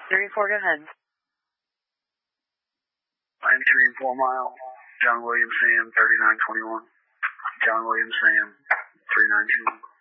3-4, go ahead. I'm 3 and 4 mile. John Williams, Sam, 3921. John Williams, Sam, 3921.